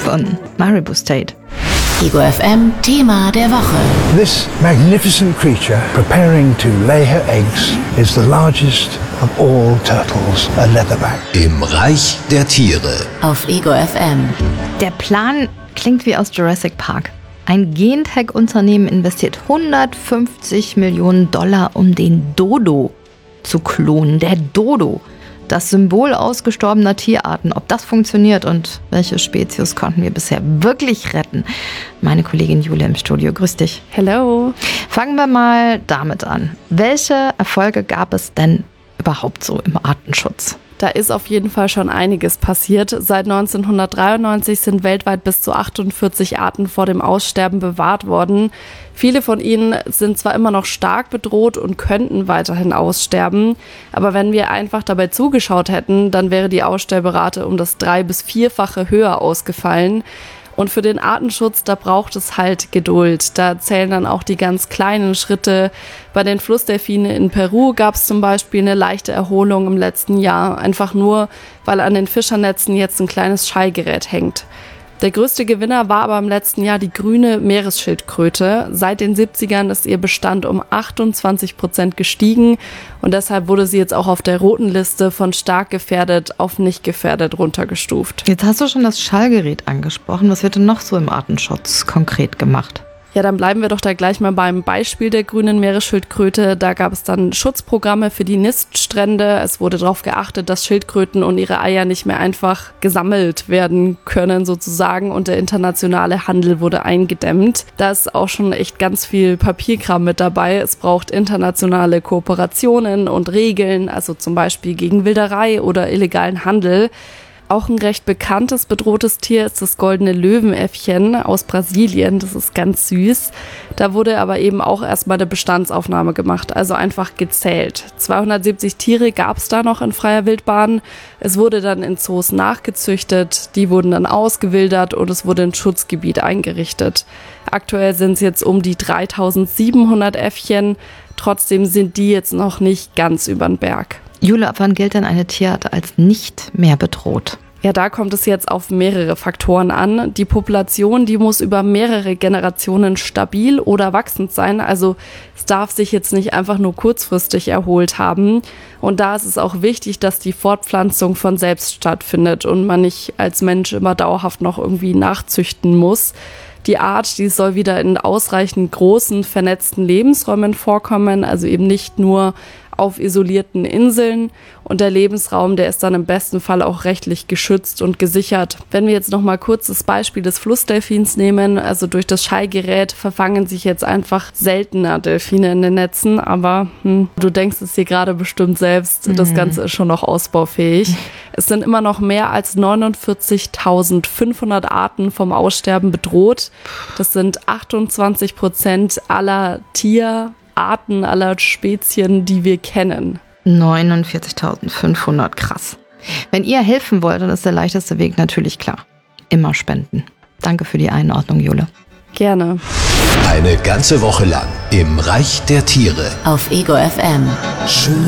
von Maribou State. Ego FM Thema der Woche. This magnificent creature preparing to lay her eggs is the largest of all turtles, a leatherback. Im Reich der Tiere. Auf Ego FM. Der Plan klingt wie aus Jurassic Park. Ein Gentech-Unternehmen investiert $150 Millionen, um den Dodo zu klonen. Der Dodo, das Symbol ausgestorbener Tierarten. Ob das funktioniert und welche Spezies konnten wir bisher wirklich retten? Meine Kollegin Julia im Studio, grüß dich. Hello. Fangen wir mal damit an. Welche Erfolge gab es denn überhaupt so im Artenschutz? Da ist auf jeden Fall schon einiges passiert. Seit 1993 sind weltweit bis zu 48 Arten vor dem Aussterben bewahrt worden. Viele von ihnen sind zwar immer noch stark bedroht und könnten weiterhin aussterben, aber wenn wir einfach dabei zugeschaut hätten, dann wäre die Aussterberate um das 3- bis 4-fache höher ausgefallen. Und für den Artenschutz, da braucht es halt Geduld. Da zählen dann auch die ganz kleinen Schritte. Bei den Flussdelfinen in Peru gab es zum Beispiel eine leichte Erholung im letzten Jahr. Einfach nur, weil an den Fischernetzen jetzt ein kleines Schallgerät hängt. Der größte Gewinner war aber im letzten Jahr die grüne Meeresschildkröte. Seit den 70ern ist ihr Bestand um 28% gestiegen und deshalb wurde sie jetzt auch auf der roten Liste von stark gefährdet auf nicht gefährdet runtergestuft. Jetzt hast du schon das Schallgerät angesprochen. Was wird denn noch so im Artenschutz konkret gemacht? Ja, dann bleiben wir doch da gleich mal beim Beispiel der grünen Meeresschildkröte. Da gab es dann Schutzprogramme für die Niststrände. Es wurde darauf geachtet, dass Schildkröten und ihre Eier nicht mehr einfach gesammelt werden können sozusagen und der internationale Handel wurde eingedämmt. Da ist auch schon echt ganz viel Papierkram mit dabei. Es braucht internationale Kooperationen und Regeln, also zum Beispiel gegen Wilderei oder illegalen Handel. Auch ein recht bekanntes bedrohtes Tier ist das goldene Löwenäffchen aus Brasilien. Das ist ganz süß. Da wurde aber eben auch erstmal eine Bestandsaufnahme gemacht, also einfach gezählt. 270 Tiere gab es da noch in freier Wildbahn. Es wurde dann in Zoos nachgezüchtet, die wurden dann ausgewildert und es wurde ein Schutzgebiet eingerichtet. Aktuell sind es jetzt um die 3700 Äffchen. Trotzdem sind die jetzt noch nicht ganz übern Berg. Jule, ab wann gilt denn eine Tierart als nicht mehr bedroht? Ja, da kommt es jetzt auf mehrere Faktoren an. Die Population, die muss über mehrere Generationen stabil oder wachsend sein. Also es darf sich jetzt nicht einfach nur kurzfristig erholt haben. Und da ist es auch wichtig, dass die Fortpflanzung von selbst stattfindet und man nicht als Mensch immer dauerhaft noch irgendwie nachzüchten muss. Die Art, die soll wieder in ausreichend großen, vernetzten Lebensräumen vorkommen, also eben nicht nur auf isolierten Inseln und der Lebensraum, der ist dann im besten Fall auch rechtlich geschützt und gesichert. Wenn wir jetzt noch mal kurz das Beispiel des Flussdelfins nehmen, also durch das Schallgerät verfangen sich jetzt einfach seltener Delfine in den Netzen, aber du denkst es dir gerade bestimmt selbst, das Ganze ist schon noch ausbaufähig. Es sind immer noch mehr als 49.500 Arten vom Aussterben bedroht. Das sind 28% aller Tierarten, aller Spezien, die wir kennen. 49.500, krass. Wenn ihr helfen wollt, dann ist der leichteste Weg natürlich klar. Immer spenden. Danke für die Einordnung, Jule. Gerne. Eine ganze Woche lang im Reich der Tiere. Auf Ego FM. Schön.